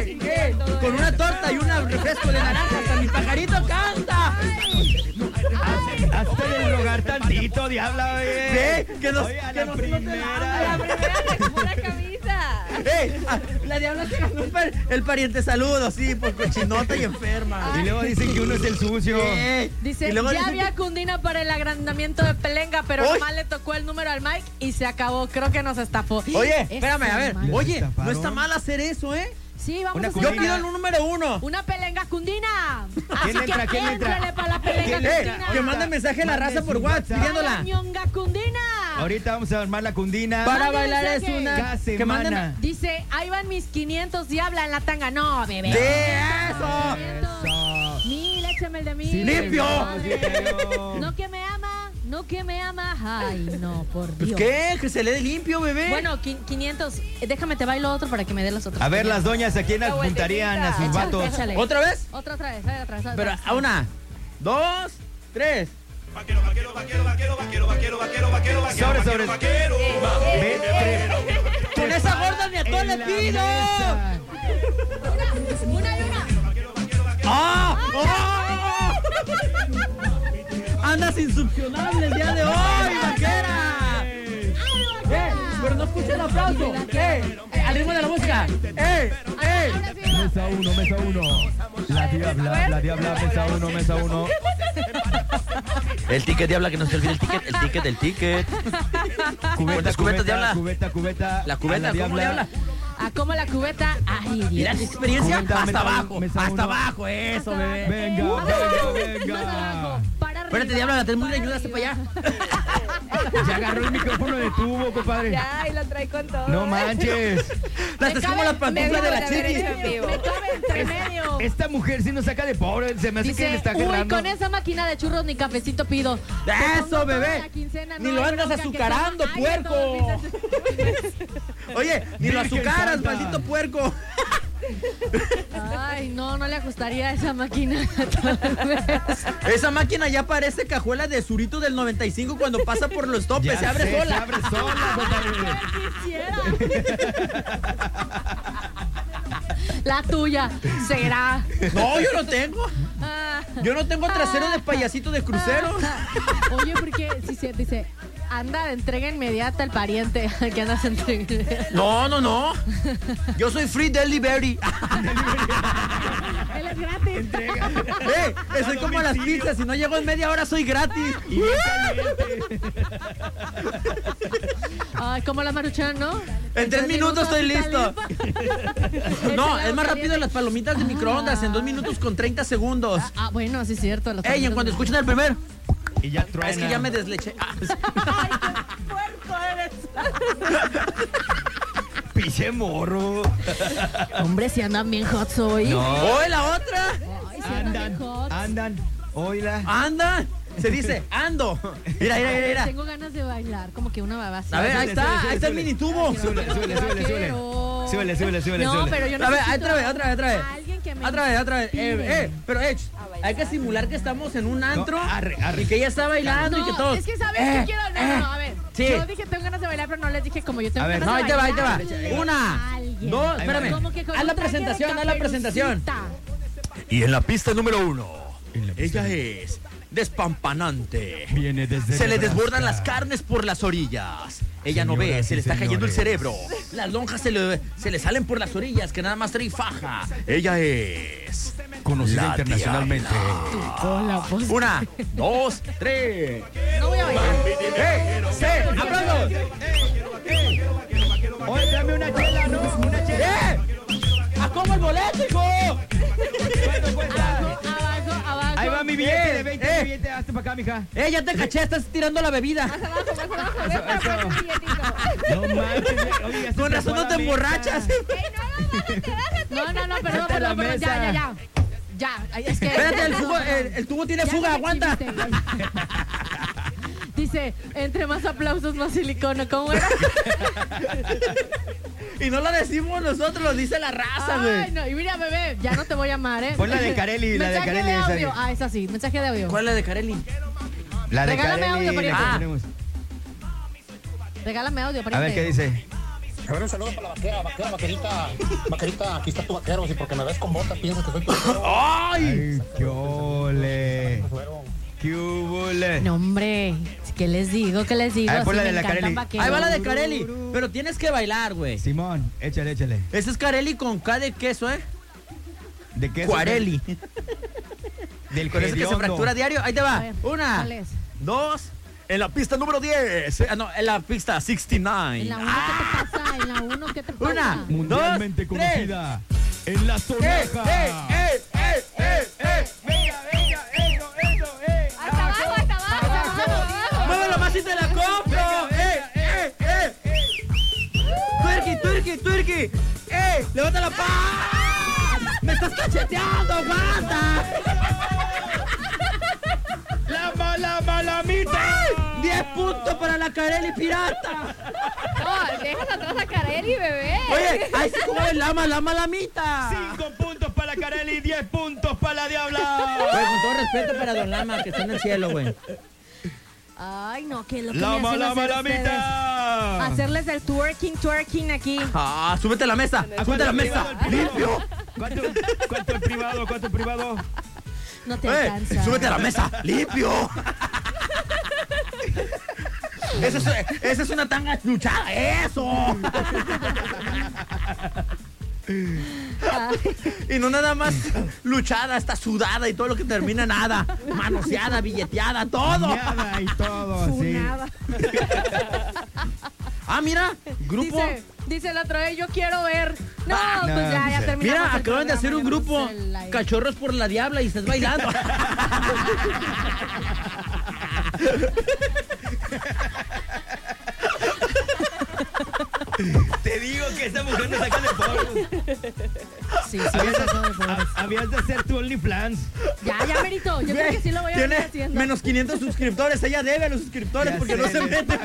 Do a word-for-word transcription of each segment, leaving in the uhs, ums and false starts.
¡Eh! ¡Eh! Con una torta y un refresco de naranja. ¡Hasta mi pajarito canta! Hazte el rogar tantito, diabla, oye. Sí, que nos, oye, a que la nos- primera. La primera se quitó la camisa. ¡Eh! ah, La diabla se ganó el, par- el pariente saludo, sí, por cochinota y enferma. Y luego dicen que uno es el sucio. Eh, Dice, y luego ya dicen había que- Cundina para el agrandamiento de Pelenga, pero ¡Uy! nomás le tocó el número al Mike y se acabó. Creo que nos estafó. Oye, Ese espérame, a ver. Mike. Oye, no estafaron? está mal hacer eso, ¿eh? Sí, vamos Una a hacer Yo Cundina. pido el número uno. una Pelenga Cundina. Así ¿Quién entra? que ¿Quién entra? éntrale para la Pelenga ¿Quién Eh, Cundina. que mande mensaje a la Mande raza por su WhatsApp WhatsApp. pidiéndola. Para Ñonga Cundina. Ahorita vamos a armar la cundina. Para Mande bailar es mensaje. una. Cada Que manden. semana. Dice, ahí van mis quinientos diabla en la tanga. No, bebé. ¡De eso! Eso. Mil, échame el de mil. Sí, ¡Limpio! sí, pero- No que me ama, no que me ama. Ay, no, por Pues Dios. qué, que se le dé limpio, bebé. Bueno, qui- quinientos. Eh, Déjame te bailo otro para que me dé los otros. A ver, las doñas, ¿a quién La apuntarían a sus vueltecita. vatos? Échale. ¿Otra vez? Otra, otra vez, otra, otra, otra, Pero otra. a una, dos, tres. Sobre, sobre. Ven, pre- Con esa gorda ni a todos le en la pido. mesa. Una y una. ¡Ah! ¡Ah! Andas insuccionable el día de hoy, vaquera. ¡Eh! Pero no escuché el aplauso. ¡Eh! eh, Al ritmo de la música. ¡Eh! ¡Eh! Mesa uno, mesa uno. La diabla, la diabla, mesa uno, mesa uno. El ticket, diabla, que no se olvide el ticket. El ticket, el ticket. Cubeta, ¿Cuántas cubetas, cubeta, diabla? cubeta, cubeta. La A cubeta, ¿cómo diabla? Ah, como la cubeta. Ay, Mira Dios. la experiencia. Comenta, Hasta mesa uno, abajo. mesa Hasta uno. abajo, eso, Hasta bebé. Venga, abajo. venga, Más abajo, venga. para arriba. Espérate, diabla, la tenés muy para ayuda hasta para allá. Se agarró el micrófono de tubo, compadre. Ya, y lo trae con todo. No manches. La estás como la Me pantufla debo de la de haber chiqui. hecho en vivo. Me cabe entre medio. Esta mujer sí nos saca de pobre. Se me hace que le Dice, está uy, agarrando. con esa máquina de churros ni cafecito pido. Te pongo Eso, toda bebé. la quincena, Ni no lo hay andas bronca, que azucarando, somos- Ay, puerco. no, Oye, ni lo Virgen azucaras, Santa. maldito puerco. Ay, no, no le ajustaría esa máquina. Esa máquina ya parece cajuela de Zurito del noventa y cinco cuando pasa por los topes. Ya Se abre sé, sola. Se abre sola, compadre. Quisiera. La tuya será. No, yo no tengo. Ah. Yo no tengo trasero de payasito de crucero. Oye, porque si se dice, anda de entrega inmediata al pariente que andas de entrega inmediata. No, no, no. Yo soy free delivery. Él es gratis. Entrega. Eh, soy como las pizzas. Si no llego en media hora, soy gratis. Y bien caliente. Ay, como la maruchan, ¿no? En tres minutos estoy listo. No, es más rápido las palomitas de Ah. microondas. En dos minutos con treinta segundos. Ah, bueno, sí es cierto. los Ey, en cuanto palitos escuchen el primer. Y ya Ah, truena. es que ya me desleché. Ah, pues, Piche morro. de- Hombre, si andan bien hot hoy. No. ¡Oh, la otra! Ay, si andan bien Andan, hot. andan. Oíla. ¡Anda! Se dice, ando. Mira, mira, mira, mira. Tengo ganas de bailar, como que una babasa. A ver, ahí Súbele, está, súbele, ahí está el súbele. mini tubo. Súbele, súbele, súbele, súbele. Súbele, súbele, súbele, No, súbele. pero yo no A ver, otra vez, otra vez, otra vez. Alguien que me Otra vez, otra vez. Eh, inspire. eh, pero, eh, hay que simular que estamos en un antro No, arre, arre. y que ella está bailando y que No, todos. es que sabes eh, que quiero hablar. eh. No, no, a ver. Sí. Yo dije tengo ganas de bailar, pero no les dije como yo tengo A ver, ganas No, ahí de te va, ahí te bailar. va. Una, Alguien. dos, Ahí va. espérame. Como que con Haz la un traje de presentación, haz la presentación. Caperucita. Y en la pista número uno, En la pista ella es despampanante. Viene desde Se le Nebraska. desbordan las carnes por las orillas. Ella no ve, Señoras se le y está cayendo el señores. cerebro. Las lonjas se le, se le salen por las orillas, que nada más trae faja. Ella es Conocida la internacionalmente. diabla. Hola, pues. Una, dos, tres. No voy a bailar. ¡Eh! ¡Sí! ¡Aplausos! Oye, dame una chela, ¿no? Una chela. ¡Eh! ¡A cómo el boleto, hijo! ¿Cuánto cuesta? Abajo, abajo, abajo. Ahí va mi billete de veinte, Eh. mi billete. Hazte para acá, mija. ¡Eh, ya te caché! Estás tirando la bebida. Más abajo, más abajo. Ven Eso, para eso. acá, un billetito. No manches. Oye, ya se Con te razón fue no la te mesa. emborrachas. Ey, no, no, bájate, bájate. No, no, no, perdón, Vete a la perdón, perdón. Ya, mesa. ya, ya. Ya, ay, es que. Espérate, el, fugo- el, el tubo tiene Ya fuga, me aguanta. exhibiste, güey. Dice, entre más aplausos, más silicona. ¿Cómo era? Y no lo decimos nosotros, lo dice la raza, Ay, güey. no. Y mira, bebé, ya no te voy a amar, ¿eh? Pon la de Carelli, la de Mensaje Carelli, de esa audio. que- Ah, esa sí, mensaje de audio. ¿Cuál es la de Carelli? La de Regálame Carelli, audio, la que pariente. Ah. tenemos. Regálame audio, A pariente. ver qué dice. A ver, un saludo para la vaquera, vaquera, vaquerita. Vaquerita, aquí está tu vaquero. Si porque me ves con botas piensas que soy tu vaquero. ¡Ay! ¡Qué ole! ¡Qué ole! No, hombre. ¿Qué les digo? ¿Qué les digo? Ahí, pon la Sí, de me la encantan Carelli. vaqueros. Ahí va la de Carelli. Pero tienes que bailar, güey. Simón, échale, échale. Ese es Carelli con K de queso, ¿eh? ¿De qué? Cuarelli. Del Con ese que se hediondo. fractura diario. Ahí te A va. ver, Una, ¿cuál es? dos. En la pista número diez. Ah, no, en la pista sesenta y nueve. En la uno, ¿qué te pasa? En la uno, ¿qué te pasa? Una. Mundialmente Dos, tres. conocida en la ¡Eh, sonaja. eh, eh, eh, eh, eh! ¡Venga, venga, eso, eso, eh! Hasta abajo, hasta abajo, hasta abajo. ¡Muévelo más y te la compro! ¡Eh, eh, eh! ¡Tuerqui, tuerqui, tuerqui! ¡Eh! ¡Levanta la paz! ¡Me estás cacheteando! ¡Aguanta! ¡La mala malamita! ¡diez puntos para la Carelli pirata! No, dejas atrás a Carelli, bebé. Oye, ahí se jugó el lama, lama, lamita. Cinco puntos para la Carelli, diez puntos para la Diabla. Güey, con todo respeto para Don Lama, que está en el cielo, güey. Ay, no, que es lo que La me hacen mala hacer ustedes. malamita. Hacerles el twerking, twerking aquí. Ah, súbete a la mesa, súbete a la mesa. ¡Limpio! ¿Cuánto, cuánto en privado? ¿Cuánto en privado? No te Eh, alcanza. súbete a la mesa, limpio. Eso es, esa es una tanga luchada, eso. Y no nada más luchada, está sudada y todo lo que termina nada. Manoseada, billeteada, todo. Nada y todo, sí. Funada. Ah, mira, grupo. Dice, dice el otro, eh, yo quiero ver. No, Ah, pues no, ya, ya dice, terminamos. Mira, el acaban de hacer un programa, grupo, ya vamos el live. Cachorros por la Diabla, y estás bailando. Te digo que esta mujer me saca de polvo. Sí, sí, eso de pobres. Habías de hacer tu OnlyFans. Ya, ya, Merito. Yo creo que sí lo voy a Tiene venir haciendo. menos quinientos suscriptores. Ella debe a los suscriptores Ya porque sé, no se güey. mete.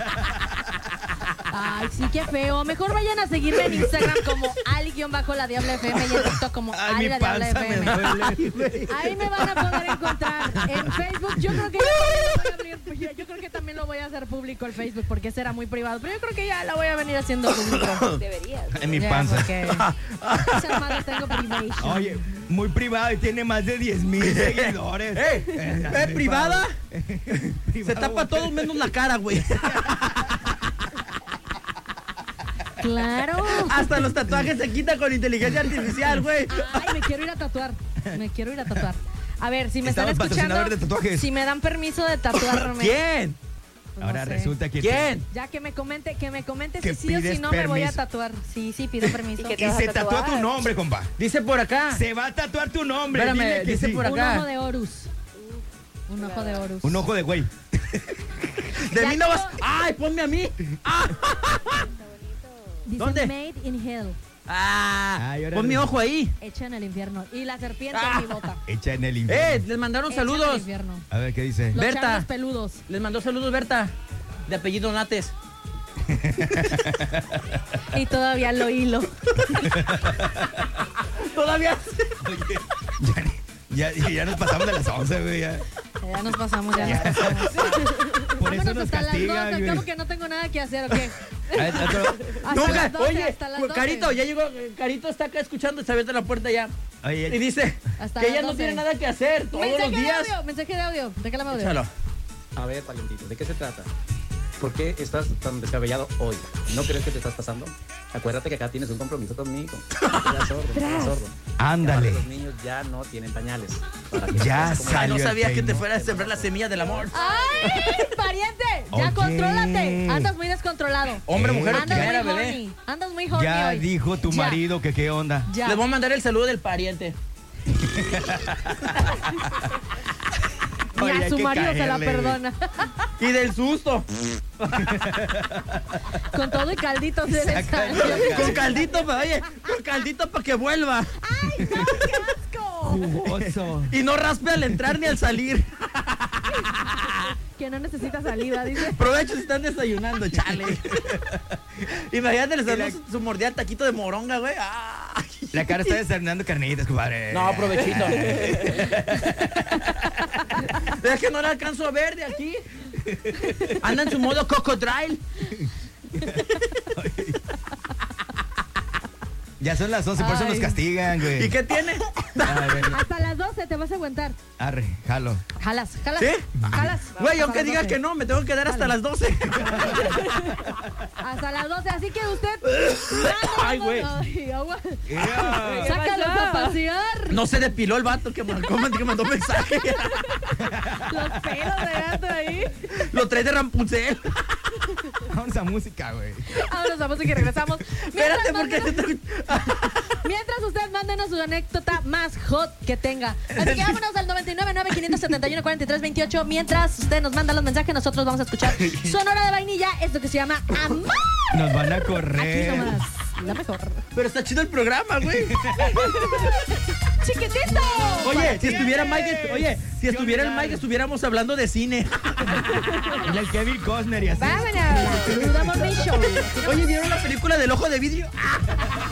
Ay, sí, qué feo. Mejor vayan a seguirme en Instagram como Ali-la Diabla F M y en TikTok como Ay, Ali mi la Diabla panza me F M. duele. Ahí me van a poder encontrar en Facebook. Yo creo que ya voy a abrir- yo creo que también lo voy a hacer público el Facebook porque ese era muy privado. Pero yo creo que ya lo voy a venir haciendo público. Deberías. En mi Ya, panza. porque esa madre tengo privation. Oye, muy privado y tiene más de diez mil seguidores. ¡Eh! Eh, ¿Eh, privada? Se Privado, tapa todo menos la cara, güey. Claro. Hasta los tatuajes se quitan con inteligencia artificial, güey. Ay, me quiero ir a tatuar. Me quiero ir a tatuar. A ver, si me están Estamos escuchando, patrocinadores de tatuajes. si me dan permiso de tatuarme. ¿Quién? No Ahora sé. resulta que... ¿Quién? Ya que me comente, que me comente Que si sí o si pides no me voy a permiso. tatuar. Sí, sí, pido permiso. ¿Y qué Y vas se a tatúa tatuar? tu nombre, compa. Dice por acá. Se va a tatuar tu nombre. Espérame, dile que dice sí. por Un acá. ojo de Horus. Un ojo de Horus. Un ojo de güey. De Ya mí no vas. quiero- ¡Ay, ponme a mí! ¡Ah! Dice ¿Dónde? Made in Hell. ¡Ah! Ay, órale. Pon mi ojo ahí. Hecha en el infierno. Y la serpiente Ah. en mi bota. Echa en el ¡Eh! infierno. Les mandaron Hecha en el saludos. infierno. A ver, ¿qué dice? Los Berta. charros peludos. Les mandó saludos, Berta. De apellido Nates. Y todavía lo hilo. Todavía. Oye, ya, ya, ya nos pasamos de las once, güey. Ya. Ya nos pasamos, ya nos pasamos. Por eso Vámonos nos hasta las castiga, doce, güey. al cabo que no tengo nada que hacer, ¿o qué? A ver, otro- Hasta Nunca. las doce, Oye, hasta las doce. Carito, ya llegó. Carito está acá escuchando. Se abierta la puerta ya. Oye, Y dice Hasta que las ella no doce. tiene nada que hacer todos Mensaje los de días. audio, mensaje de audio. Déjame audio. Échalo. A ver, Valentito, ¿de qué se trata? ¿Por qué estás tan descabellado hoy? ¿No crees que te estás pasando? Acuérdate que acá tienes un compromiso conmigo. Ya sordo, ya sordo. ándale. Los niños ya no tienen pañales. Para que Ya seas como- Ay, no Salió el sabía que te peino. fuera a sembrar la semilla del amor. ¡Ay, pariente! Ya Oye. contrólate. Andas muy descontrolado. Hombre, mujer o Andas muy quimera, bebé. horny. Andas muy horny Ya hoy. dijo tu Ya. marido que qué onda. Ya. Les voy a mandar el saludo del pariente. Ni Oye, a hay su que marido se la caerle, güey. perdona. Y del susto. Con todo y caldito se le Saca el salió. Con caldito, pa- oye, con caldito para que vuelva. ¡Ay, no, qué asco! Jugoso. Y no raspe al entrar ni al salir. Que no necesita salida, dice. Provecho si están desayunando, chale. Imagínate, les Y la- damos su, su mordida al taquito de moronga, güey. Ay. La cara está desayunando carnitas, compadre. No, provechito. Es que no la alcanzo a ver de aquí. Anda en su modo cocodrilo. Ya son las once, por eso Ay. nos castigan, güey. ¿Y qué tiene? A ver, Hasta las doce te vas a aguantar. arre, jalo. Jalas, jalas. ¿Sí? Jalas. Güey, Hasta aunque las digas doce. que no, me tengo que quedar hasta las doce. Hasta las doce, así que usted. Ay, güey. Ay, agua. Yeah. Sácalos a pasear. No se depiló el vato que marcó, que mandó mensaje. Los pelos de gato ahí. Lo trae de Rapunzel. Vamos a música, güey. Vámonos a música y regresamos. Mientras, Espérate, porque mándenos- mientras usted mándenos su anécdota más hot que tenga. Así que vámonos al noventa y nueve nueve quinientos setenta y uno cuarenta y tres veintiocho. Mientras usted nos manda los mensajes, nosotros vamos a escuchar Sonora de Vainilla, esto que se llama Amor. Nos van a Aquí correr. nomás, la mejor. Pero está chido el programa, güey. ¡Chiquitito! Oye, si estuviera Mike, oye, si estuviera el Mike, estuviéramos hablando de cine. Y el Kevin Costner y así. ¡Vámonos! Saluda Morning Show. Oye, ¿vieron la película del ojo de vidrio?